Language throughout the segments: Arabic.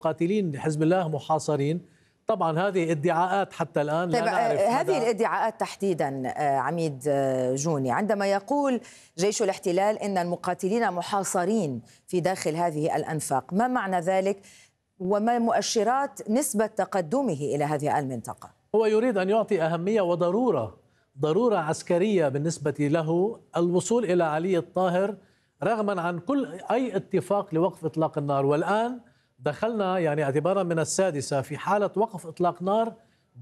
قاتلين لحزب الله محاصرين. طبعا هذه ادعاءات حتى الآن لا نعرف هذه الادعاءات تحديدا عميد جوني، عندما يقول جيش الاحتلال إن المقاتلين محاصرين في داخل هذه الأنفاق، ما معنى ذلك وما مؤشرات نسبة تقدمه إلى هذه المنطقة؟ هو يريد أن يعطي أهمية ضرورة عسكرية بالنسبة له الوصول إلى علي الطاهر رغما عن كل أي اتفاق لوقف إطلاق النار. والآن دخلنا يعني اعتبارا من السادسة في حالة وقف إطلاق نار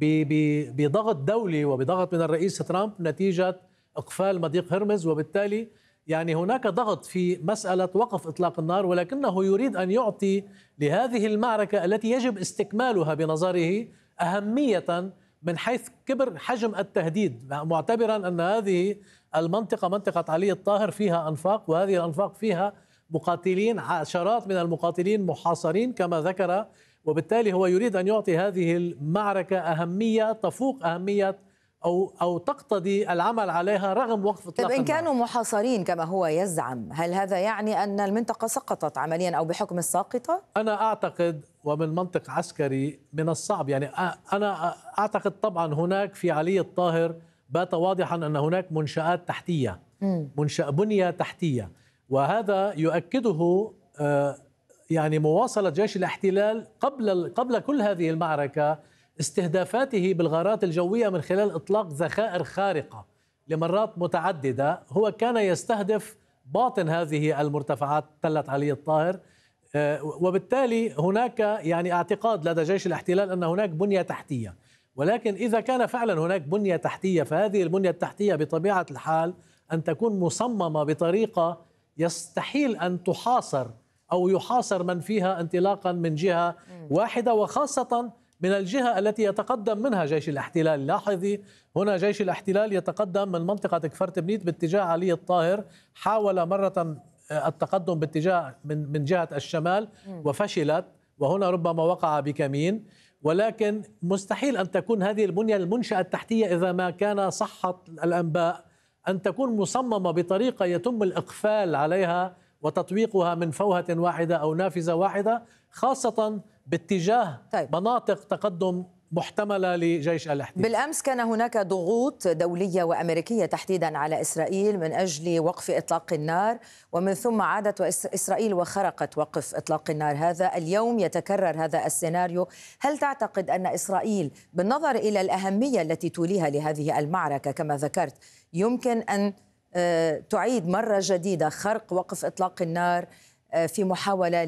بضغط دولي وبضغط من الرئيس ترامب نتيجة إقفال مضيق هرمز، وبالتالي يعني هناك ضغط في مسألة وقف إطلاق النار، ولكنه يريد أن يعطي لهذه المعركة التي يجب استكمالها بنظره أهمية من حيث كبر حجم التهديد، معتبرا أن هذه المنطقة منطقة علي الطاهر فيها أنفاق، وهذه الأنفاق فيها مقاتلين، عشرات من المقاتلين محاصرين كما ذكر، وبالتالي هو يريد أن يعطي هذه المعركة أهمية تفوق أهمية أو تقتضي العمل عليها رغم وقف إطلاق النار. إن كانوا محاصرين كما هو يزعم، هل هذا يعني أن المنطقة سقطت عمليا أو بحكم الساقطة؟ أنا أعتقد ومن منطق عسكري من الصعب، يعني أنا أعتقد طبعا هناك في علي الطاهر بات واضحا أن هناك منشآت تحتية، بنية تحتية، وهذا يؤكده يعني مواصلة جيش الاحتلال قبل كل هذه المعركة استهدافاته بالغارات الجوية من خلال إطلاق ذخائر خارقة لمرات متعددة. هو كان يستهدف باطن هذه المرتفعات تلة علي الطاهر، وبالتالي هناك يعني اعتقاد لدى جيش الاحتلال أن هناك بنية تحتية، ولكن إذا كان فعلا هناك بنية تحتية فهذه البنية التحتية بطبيعة الحال أن تكون مصممة بطريقة يستحيل أن تحاصر أو يحاصر من فيها انطلاقا من جهة واحدة، وخاصة من الجهة التي يتقدم منها جيش الاحتلال. لاحظي هنا جيش الاحتلال يتقدم من منطقة كفرت بنيت باتجاه علي الطاهر، حاول مرة التقدم باتجاه من جهة الشمال وفشلت، وهنا ربما وقع بكمين، ولكن مستحيل أن تكون هذه البنية المنشأة التحتية إذا ما كان صحت الأنباء أن تكون مصممة بطريقة يتم الإقفال عليها وتطويقها من فوهة واحدة أو نافذة واحدة، خاصة باتجاه مناطق تقدم محتملة لجيش الاحتلال. بالأمس كان هناك ضغوط دولية وأمريكية تحديدا على إسرائيل من أجل وقف إطلاق النار، ومن ثم عادت إسرائيل وخرقت وقف إطلاق النار. هذا اليوم يتكرر هذا السيناريو. هل تعتقد أن إسرائيل بالنظر إلى الأهمية التي توليها لهذه المعركة كما ذكرت يمكن أن تعيد مرة جديدة خرق وقف إطلاق النار في محاولة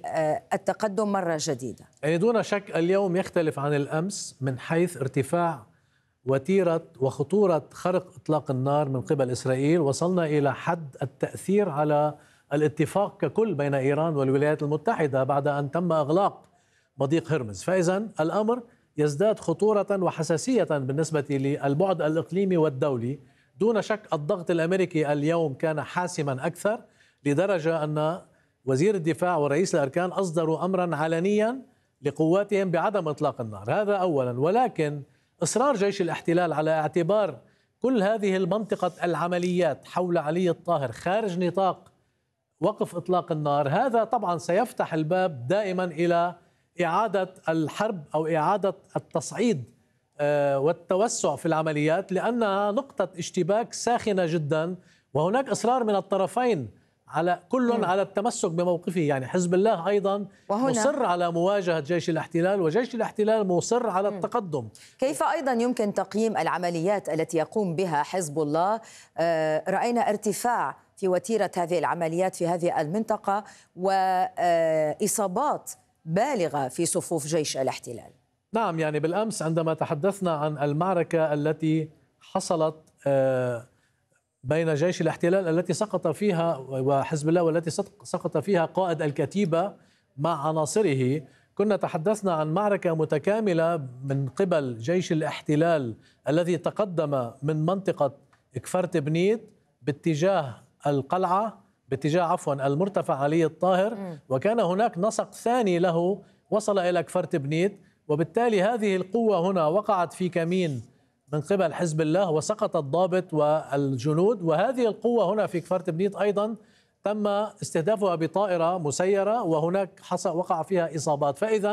للتقدم مرة جديدة؟ يعني دون شك اليوم يختلف عن الأمس من حيث ارتفاع وتيرة وخطورة خرق إطلاق النار من قبل إسرائيل. وصلنا إلى حد التأثير على الاتفاق ككل بين إيران والولايات المتحدة بعد أن تم إغلاق مضيق هرمز، فإذا الأمر يزداد خطورة وحساسية بالنسبة للبعد الإقليمي والدولي. دون شك الضغط الأمريكي اليوم كان حاسما أكثر، لدرجة أن وزير الدفاع ورئيس الأركان أصدروا أمرا علنيا لقواتهم بعدم إطلاق النار، هذا أولا. ولكن إصرار جيش الاحتلال على اعتبار كل هذه المنطقة العمليات حول علي الطاهر خارج نطاق وقف إطلاق النار، هذا طبعا سيفتح الباب دائما إلى إعادة الحرب أو إعادة التصعيد والتوسع في العمليات، لأنها نقطة اشتباك ساخنة جدا، وهناك إصرار من الطرفين على كل على التمسك بموقفه. يعني حزب الله أيضا مصر على مواجهة جيش الاحتلال، وجيش الاحتلال مصر على التقدم. كيف أيضا يمكن تقييم العمليات التي يقوم بها حزب الله؟ رأينا ارتفاع في وتيرة هذه العمليات في هذه المنطقة وإصابات بالغة في صفوف جيش الاحتلال. نعم، يعني بالأمس عندما تحدثنا عن المعركة التي حصلت بين جيش الاحتلال التي سقط فيها وحزب الله والتي سقط فيها قائد الكتيبة مع عناصره، كنا تحدثنا عن معركة متكاملة من قبل جيش الاحتلال الذي تقدم من منطقة كفرت بنيت باتجاه القلعة، باتجاه المرتفع علي الطاهر، وكان هناك نسق ثاني له وصل إلى كفرت بنيت، وبالتالي هذه القوة هنا وقعت في كمين من قبل حزب الله وسقط الضابط والجنود، وهذه القوة هنا في كفرت بنيت أيضا تم استهدافها بطائرة مسيرة وهناك وقع فيها إصابات. فإذا